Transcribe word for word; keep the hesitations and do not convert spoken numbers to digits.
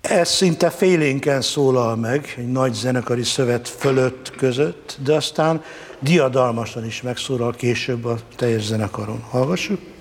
Ez szinte félénken szólal meg, egy nagy zenekari szövet fölött között, de aztán diadalmasan is megszólal később a teljes zenekaron. Hallgassuk!